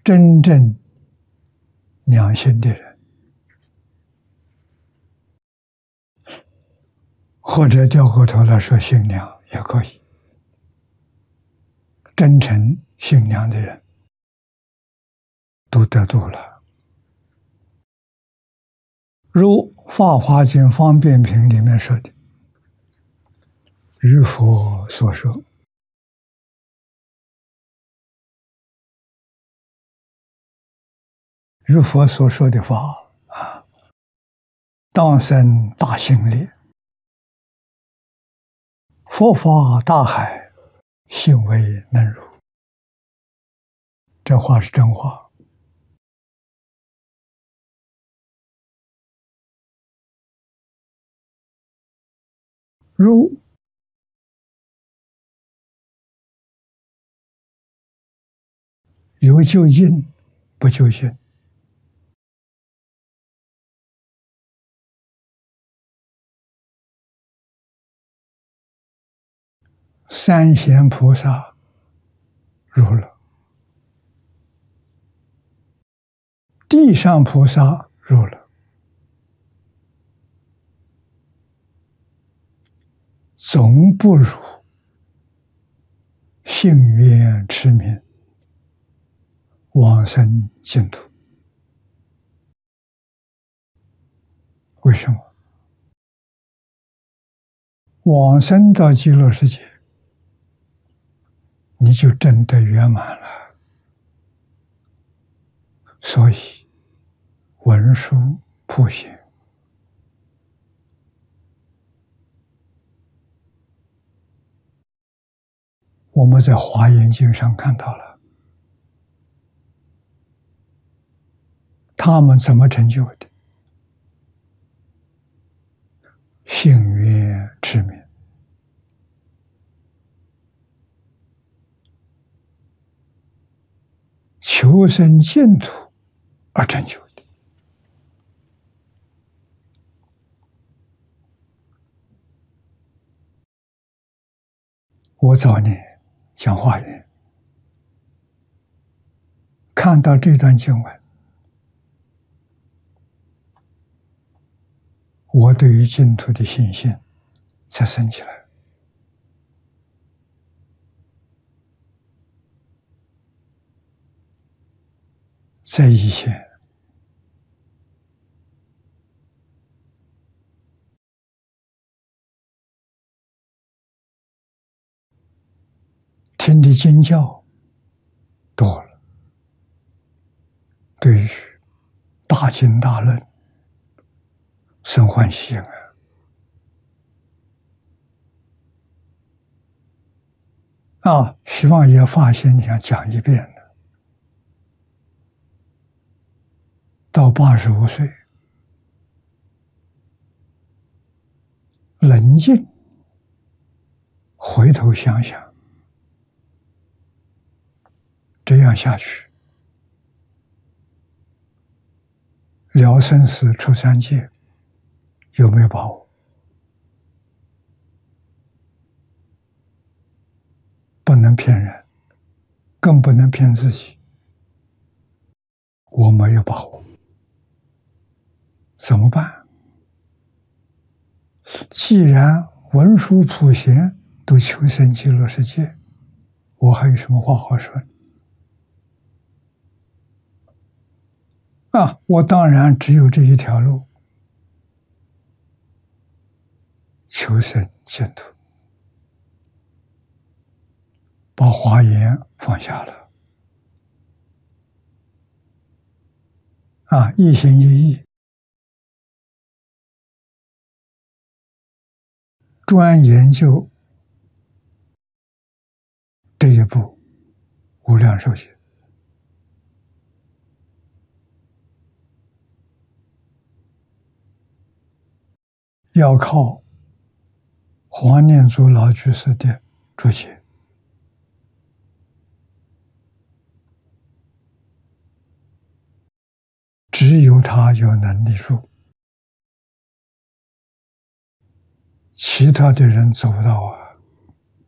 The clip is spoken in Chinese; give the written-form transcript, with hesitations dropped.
真正良心的人，或者掉过头来说心良也可以。真诚心良的人都得度了。如《法华经·方便品》里面说的：“于佛所说，于佛所说的法啊，当生大心力，佛法大海，信为能入。”这话是真话。如有究竟，不究竟。三贤菩萨入了，地上菩萨入了，总不如信愿持名往生净土。为什么？往生到极乐世界，你就真的圆满了。所以文殊普贤，我们在华严经上看到了，他们怎么成就的？信愿持名，求生净土而成就的。我早年讲华严，看到这段经文，我对于净土的信心才升起来。在以前，听的经教多了，对于大经大论生欢喜希望也发心想讲一遍的。到85岁，冷静回头想想，这样下去，了生死出三界，有没有把握？不能骗人，更不能骗自己。我没有把握，怎么办？既然文殊普贤都求生极乐世界，我还有什么话好说？我当然只有这一条路，求生净土，把华严放下了。一心一意，专研究这一部无量寿经。要靠黄念祖老居士的注解，只有他有能力入，其他的人走不到